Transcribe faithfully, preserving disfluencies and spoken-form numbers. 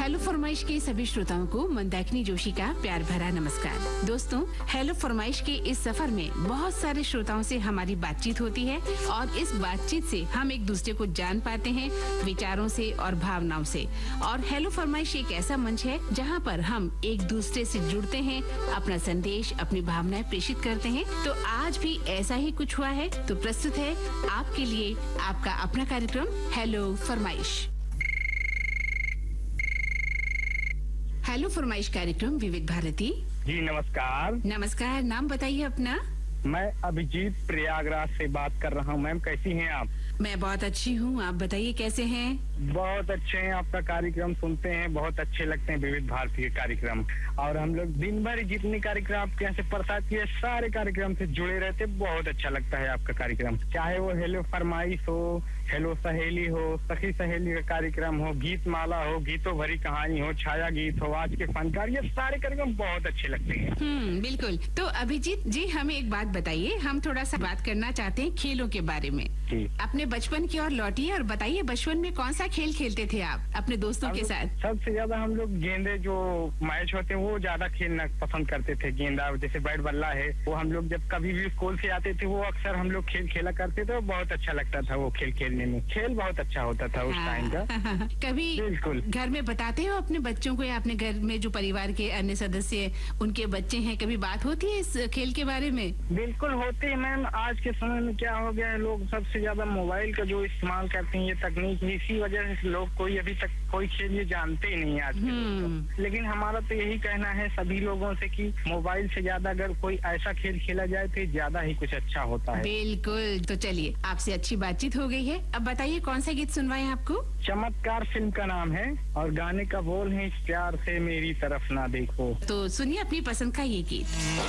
Hello फरमाइश के सभी श्रोताओं को मंदाकिनी जोशी का प्यार भरा नमस्कार। दोस्तों, हेलो फरमाइश के इस सफर में बहुत सारे श्रोताओं से हमारी बातचीत होती है और इस बातचीत से हम एक दूसरे को जान पाते हैं विचारों से और भावनाओं से। और हेलो फरमाइश एक ऐसा मंच है जहां पर हम एक दूसरे से जुड़ते हैं, अपना संदेश, अपनी भावनाएं प्रेषित करते हैं। तो आज भी ऐसा ही कुछ हुआ है, तो प्रस्तुत है आपके लिए आपका अपना कार्यक्रम हेलो फरमाइश। हेलो फरमाइश कार्यक्रम विविध भारती। जी नमस्कार। नमस्कार, नाम बताइए अपना। मैं अभिजीत प्रयागराज से बात कर रहा हूँ। मैम कैसी हैं आप? मैं बहुत अच्छी हूँ, आप बताइए कैसे हैं? बहुत अच्छे हैं, आपका कार्यक्रम सुनते हैं, बहुत अच्छे लगते हैं विविध भारती के कार्यक्रम। और हम लोग दिन भर जितने कार्यक्रम आपके यहाँ से प्रसाद किए सारे कार्यक्रम से जुड़े रहते, बहुत अच्छा लगता है आपका कार्यक्रम। चाहे वो हेलो फरमाइश हो, हेलो सहेली हो, सखी सहेली का कार्यक्रम हो, गीत माला हो, गीतों भरी कहानी हो, छाया गीत हो, आज के फनकार, ये सारे कार्यक्रम बहुत अच्छे लगते हैं। हम्म, बिल्कुल। तो अभिजीत जी, हमें एक बात बताइए, हम थोड़ा सा बात करना चाहते हैं खेलों के बारे में। अपने बचपन की ओर लौटिए और बताइए बचपन में कौन सा खेल खेलते थे आप अपने दोस्तों के साथ? सबसे ज्यादा हम लोग गेंदे जो मैच होते हैं वो ज्यादा खेलना पसंद करते थे। गेंदा जैसे बैट बल्ला है, वो हम लोग जब कभी भी स्कूल से आते थे वो अक्सर हम लोग खेल खेला करते थे। बहुत अच्छा लगता था वो खेल खेलने में, खेल बहुत अच्छा होता था उस टाइम का। कभी बिल्कुल घर में बताते हो अपने बच्चों को या अपने घर में जो परिवार के अन्य सदस्य उनके बच्चे हैं, कभी बात होती है इस खेल के बारे में? बिल्कुल होती है मैम। आज के समय में क्या हो गया है, लोग सबसे ज्यादा मोबाइल का जो इस्तेमाल करते हैं, ये तकनीक, इसी वजह से लोग कोई अभी तक कोई खेल ये जानते ही नहीं आज के। लेकिन हमारा तो यही कहना है सभी लोगों से कि मोबाइल से ज्यादा अगर कोई ऐसा खेल खेला जाए तो ज्यादा ही कुछ अच्छा होता है। बिल्कुल। तो चलिए, आपसे अच्छी बातचीत हो गई है, अब बताइए कौन सा गीत सुनवाएं आपको? चमत्कार फिल्म का नाम है और गाने का बोल है, प्यार से मेरी तरफ ना देखो। तो सुनिए अपनी पसंद का ये गीत।